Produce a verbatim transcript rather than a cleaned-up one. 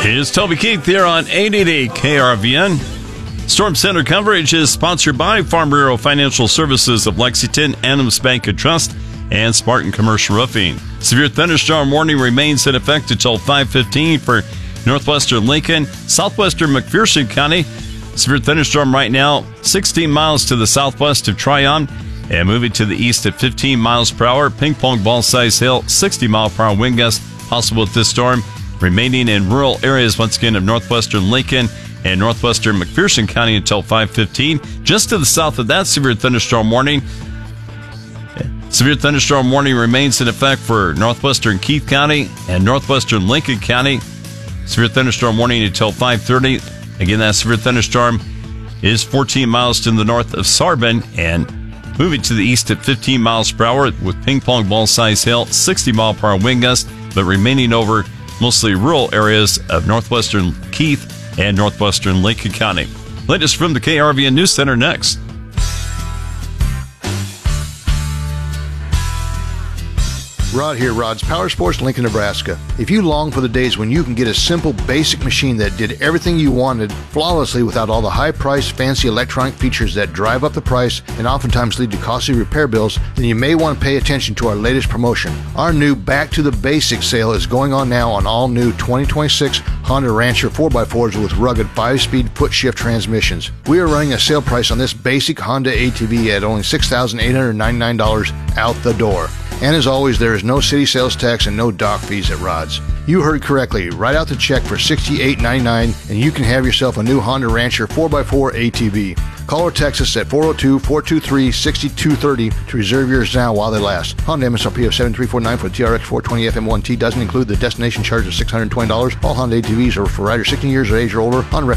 It's Toby Keith here on eight eighty K R V N. Storm Center coverage is sponsored by Farm Bureau Financial Services of Lexington, Adams Bank and Trust, and Spartan Commercial Roofing. Severe thunderstorm warning remains in effect until five fifteen for northwestern Lincoln, southwestern McPherson County. Severe thunderstorm right now, sixteen miles to the southwest of Tryon, and moving to the east at fifteen miles per hour. Ping pong ball size hail, sixty mile per hour wind gust possible with this storm. Remaining in rural areas once again of northwestern Lincoln and northwestern McPherson County until five fifteen. Just to the south of that severe thunderstorm warning, severe thunderstorm warning remains in effect for northwestern Keith County and northwestern Lincoln County. Severe thunderstorm warning until five thirty. Again, that severe thunderstorm is fourteen miles to the north of Sarben and moving to the east at fifteen miles per hour with ping pong ball size hail, sixty mile per hour wind gust, but remaining over mostly rural areas of northwestern Keith and northwestern Lincoln County. Latest from the K R V N News Center next. Rod here, Rod's Power Sports, Lincoln, Nebraska. If you long for the days when you can get a simple, basic machine that did everything you wanted flawlessly without all the high-priced, fancy electronic features that drive up the price and oftentimes lead to costly repair bills, then you may want to pay attention to our latest promotion. Our new Back to the Basics sale is going on now on all new twenty twenty-six Honda Rancher four by fours with rugged five-speed foot-shift transmissions. We are running a sale price on this basic Honda A T V at only six thousand eight hundred ninety-nine dollars out the door. And as always, there is no city sales tax and no dock fees at Rod's. You heard correctly. Write out the check for sixty-eight ninety-nine and you can have yourself a new Honda Rancher four by four A T V. Call or text us at four oh two, four two three, six two three oh to reserve yours now while they last. Honda M S R P of seven three four nine for the T R X four twenty F M one T doesn't include the destination charge of six hundred twenty dollars. All Honda A T Vs are for riders sixteen years of age or older. Honda